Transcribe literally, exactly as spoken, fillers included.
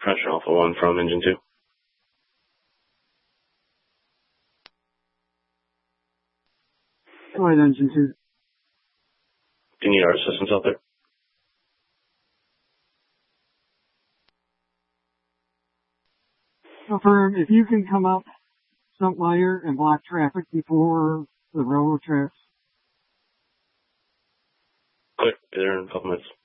Pressure Alpha one from engine two. Go ahead, engine two. Do you need our assistance out there? Confirm, if you can come up Stump Wire and block traffic before the railroad tracks. Quick, be there in a couple minutes.